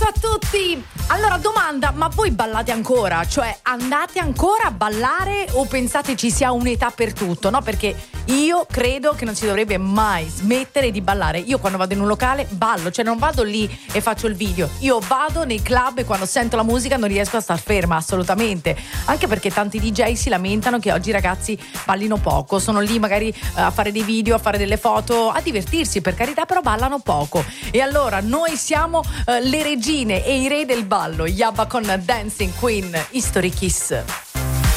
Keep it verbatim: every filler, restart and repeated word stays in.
a tutti! Allora, domanda, ma voi ballate ancora? Cioè, andate ancora a ballare o pensate ci sia un'età per tutto? No, perché io credo che non si dovrebbe mai smettere di ballare. Io quando vado in un locale ballo, cioè non vado lì e faccio il video. Io vado nei club e quando sento la musica non riesco a star ferma, assolutamente. Anche perché tanti D J si lamentano che oggi i ragazzi ballino poco, sono lì magari a fare dei video, a fare delle foto, a divertirsi, per carità, però ballano poco. E allora noi siamo uh, le regine e i re del ballo. Yabba con Dancing Queen, History Kiss.